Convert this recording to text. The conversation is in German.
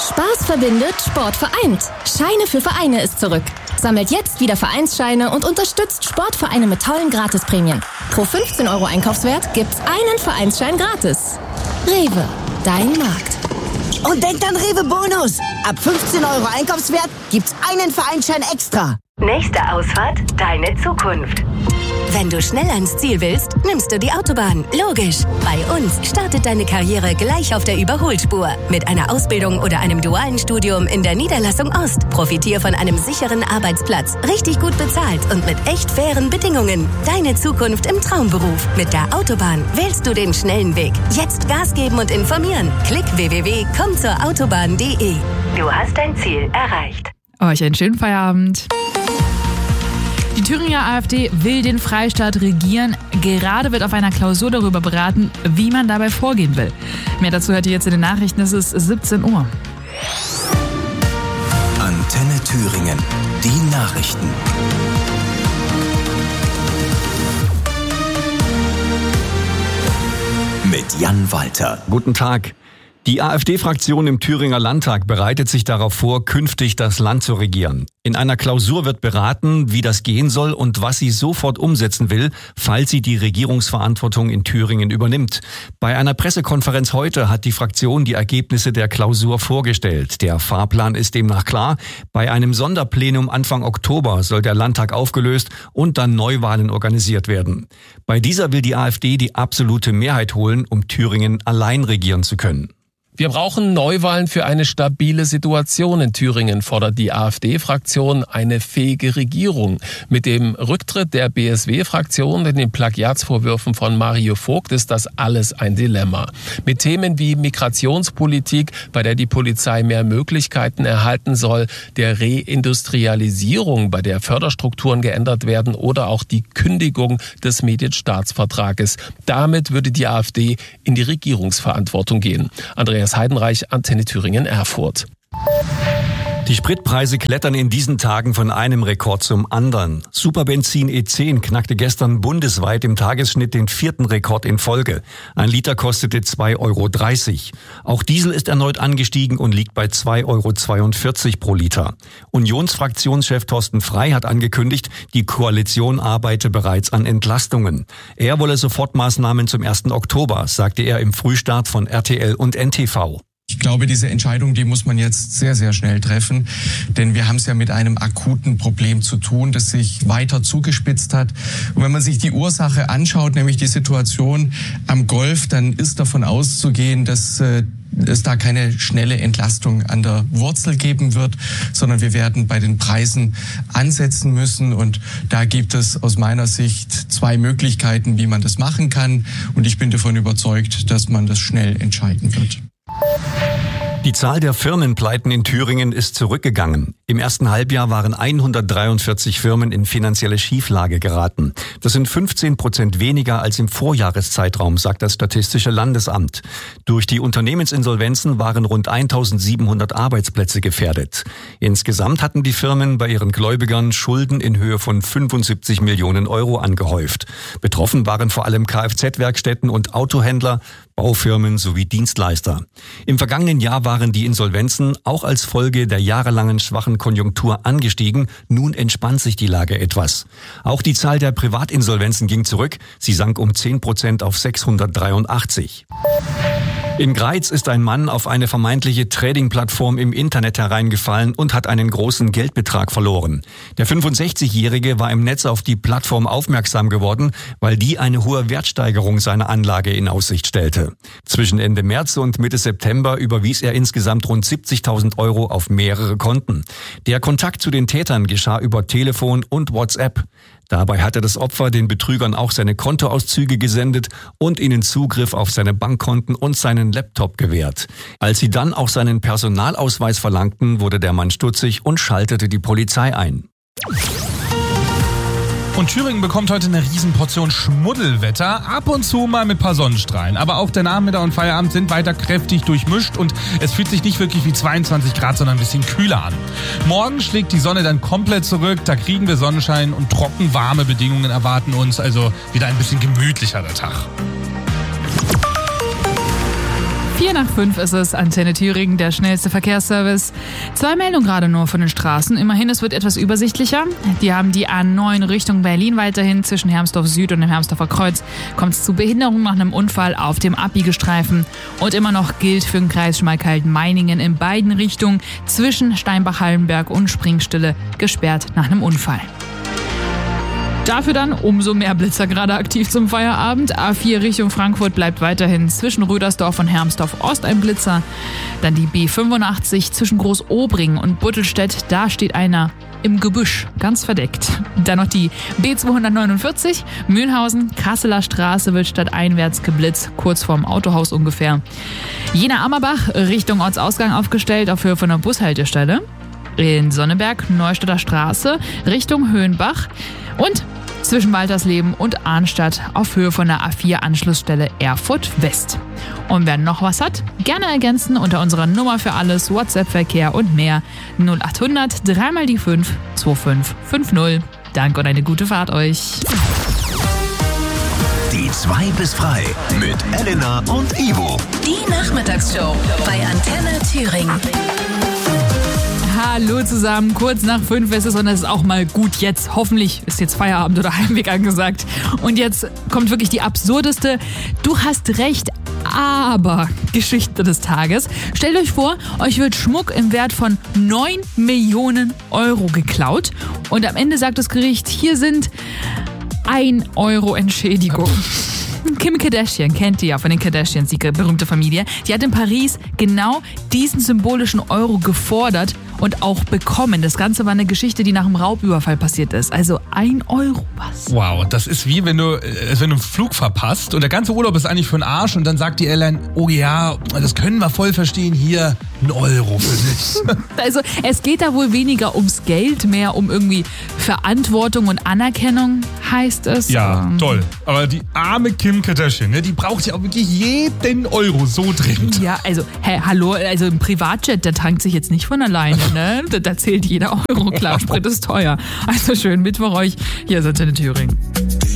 Spaß verbindet, Sport vereint. Scheine für Vereine ist zurück. Sammelt jetzt wieder Vereinsscheine und unterstützt Sportvereine mit tollen Gratisprämien. Pro 15 € Einkaufswert gibt's einen Vereinsschein gratis. Rewe, dein Markt. Und denkt an Rewe Bonus. Ab 15 € Einkaufswert gibt's einen Vereinsschein extra. Nächste Ausfahrt, deine Zukunft. Wenn du schnell ans Ziel willst, nimmst du die Autobahn. Logisch. Bei uns startet deine Karriere gleich auf der Überholspur. Mit einer Ausbildung oder einem dualen Studium in der Niederlassung Ost. Profitier von einem sicheren Arbeitsplatz, richtig gut bezahlt und mit echt fairen Bedingungen. Deine Zukunft im Traumberuf. Mit der Autobahn wählst du den schnellen Weg. Jetzt Gas geben und informieren. Klick www.kommzurautobahn.de. Du hast dein Ziel erreicht. Euch einen schönen Feierabend. Die Thüringer AfD will den Freistaat regieren. Gerade wird auf einer Klausur darüber beraten, wie man dabei vorgehen will. Mehr dazu hört ihr jetzt in den Nachrichten. Es ist 17 Uhr. Antenne Thüringen. Die Nachrichten. Mit Jan Walter. Guten Tag. Die AfD-Fraktion im Thüringer Landtag bereitet sich darauf vor, künftig das Land zu regieren. In einer Klausur wird beraten, wie das gehen soll und was sie sofort umsetzen will, falls sie die Regierungsverantwortung in Thüringen übernimmt. Bei einer Pressekonferenz heute hat die Fraktion die Ergebnisse der Klausur vorgestellt. Der Fahrplan ist demnach klar. Bei einem Sonderplenum Anfang Oktober soll der Landtag aufgelöst und dann Neuwahlen organisiert werden. Bei dieser will die AfD die absolute Mehrheit holen, um Thüringen allein regieren zu können. Wir brauchen Neuwahlen für eine stabile Situation in Thüringen, fordert die AfD-Fraktion eine fähige Regierung. Mit dem Rücktritt der BSW-Fraktion und den Plagiatsvorwürfen von Mario Vogt ist das alles ein Dilemma. Mit Themen wie Migrationspolitik, bei der die Polizei mehr Möglichkeiten erhalten soll, der Reindustrialisierung, bei der Förderstrukturen geändert werden oder auch die Kündigung des Medienstaatsvertrages. Damit würde die AfD in die Regierungsverantwortung gehen. Andreas Heidenreich, Antenne Thüringen, Erfurt. Die Spritpreise klettern in diesen Tagen von einem Rekord zum anderen. Superbenzin E10 knackte gestern bundesweit im Tagesschnitt den 4. Rekord in Folge. Ein Liter kostete 2,30 €. Auch Diesel ist erneut angestiegen und liegt bei 2,42 € pro Liter. Unionsfraktionschef Thorsten Frey hat angekündigt, die Koalition arbeite bereits an Entlastungen. Er wolle Sofortmaßnahmen zum 1. Oktober, sagte er im Frühstart von RTL und NTV. Ich glaube, diese Entscheidung, die muss man jetzt sehr, sehr schnell treffen, denn wir haben es ja mit einem akuten Problem zu tun, das sich weiter zugespitzt hat. Und wenn man sich die Ursache anschaut, nämlich die Situation am Golf, dann ist davon auszugehen, dass es da keine schnelle Entlastung an der Wurzel geben wird, sondern wir werden bei den Preisen ansetzen müssen. Und da gibt es aus meiner Sicht 2 Möglichkeiten, wie man das machen kann. Und ich bin davon überzeugt, dass man das schnell entscheiden wird. Die Zahl der Firmenpleiten in Thüringen ist zurückgegangen. Im ersten Halbjahr waren 143 Firmen in finanzielle Schieflage geraten. Das sind 15% weniger als im Vorjahreszeitraum, sagt das Statistische Landesamt. Durch die Unternehmensinsolvenzen waren rund 1700 Arbeitsplätze gefährdet. Insgesamt hatten die Firmen bei ihren Gläubigern Schulden in Höhe von 75 Millionen € angehäuft. Betroffen waren vor allem Kfz-Werkstätten und Autohändler, Baufirmen sowie Dienstleister. Im vergangenen Jahr waren die Insolvenzen auch als Folge der jahrelangen schwachen Konjunktur angestiegen. Nun entspannt sich die Lage etwas. Auch die Zahl der Privatinsolvenzen ging zurück. Sie sank um 10% auf 683. In Greiz ist ein Mann auf eine vermeintliche Trading-Plattform im Internet hereingefallen und hat einen großen Geldbetrag verloren. Der 65-Jährige war im Netz auf die Plattform aufmerksam geworden, weil die eine hohe Wertsteigerung seiner Anlage in Aussicht stellte. Zwischen Ende März und Mitte September überwies er insgesamt rund 70.000 € auf mehrere Konten. Der Kontakt zu den Tätern geschah über Telefon und WhatsApp. Dabei hatte das Opfer den Betrügern auch seine Kontoauszüge gesendet und ihnen Zugriff auf seine Bankkonten und seinen Laptop gewährt. Als sie dann auch seinen Personalausweis verlangten, wurde der Mann stutzig und schaltete die Polizei ein. Und Thüringen bekommt heute eine Riesenportion Schmuddelwetter, ab und zu mal mit ein paar Sonnenstrahlen. Aber auch der Nachmittag und Feierabend sind weiter kräftig durchmischt und es fühlt sich nicht wirklich wie 22 Grad, sondern ein bisschen kühler an. Morgen schlägt die Sonne dann komplett zurück, da kriegen wir Sonnenschein und trocken warme Bedingungen erwarten uns, also wieder ein bisschen gemütlicherer Tag. 4:05 ist es, Antenne Thüringen, der schnellste Verkehrsservice. 2 Meldungen gerade nur von den Straßen. Immerhin, es wird etwas übersichtlicher. Die haben die A9 Richtung Berlin weiterhin. Zwischen Hermsdorf Süd und dem Hermsdorfer Kreuz kommt es zu Behinderung nach einem Unfall auf dem Abbiegestreifen. Und immer noch gilt für den Kreis Schmalkalden-Meiningen in beiden Richtungen zwischen Steinbach-Hallenberg und Springstille gesperrt nach einem Unfall. Dafür dann umso mehr Blitzer gerade aktiv zum Feierabend. A4 Richtung Frankfurt bleibt weiterhin zwischen Rödersdorf und Hermsdorf Ost ein Blitzer. Dann die B85 zwischen Großobringen und Buttelstedt, da steht einer im Gebüsch, ganz verdeckt. Dann noch die B249, Mülhausen, Kasseler Straße wird stadteinwärts geblitzt, kurz vorm Autohaus ungefähr. Jena-Ammerbach Richtung Ortsausgang aufgestellt auf Höhe von der Bushaltestelle. In Sonneberg, Neustadter Straße, Richtung Höhenbach und zwischen Waltersleben und Arnstadt auf Höhe von der A4-Anschlussstelle Erfurt West. Und wer noch was hat, gerne ergänzen unter unserer Nummer für alles, WhatsApp-Verkehr und mehr 0800 3x5 2550. Danke und eine gute Fahrt euch. Die 2 bis frei mit Elena und Ivo. Die Nachmittagsshow bei Antenne Thüringen. Hallo zusammen, kurz nach 5 ist es und es ist auch mal gut jetzt. Hoffentlich ist jetzt Feierabend oder Heimweg angesagt. Und jetzt kommt wirklich die absurdeste, du hast recht, aber Geschichte des Tages. Stellt euch vor, euch wird Schmuck im Wert von 9 Millionen Euro geklaut und am Ende sagt das Gericht, hier sind 1 Euro Entschädigung. Kim Kardashian, kennt ihr ja von den Kardashians, die berühmte Familie. Die hat in Paris genau diesen symbolischen Euro gefordert und auch bekommen. Das Ganze war eine Geschichte, die nach einem Raubüberfall passiert ist. Also 1 Euro, was? Wow, das ist wie wenn du einen Flug verpasst und der ganze Urlaub ist eigentlich für den Arsch und dann sagt die Airline, oh ja, das können wir voll verstehen, hier 1 Euro für dich. Also es geht da wohl weniger ums Geld, mehr um irgendwie Verantwortung und Anerkennung, heißt es. Ja, toll. Aber die arme Kim Kardashian, ne, die braucht ja auch wirklich jeden Euro so dringend. Ja, also, hallo, also ein Privatjet, der tankt sich jetzt nicht von alleine, ne? Da zählt jeder Euro, klar, Sprit ist teuer. Also schön, Mittwoch euch, hier ist Antenne Thüringen.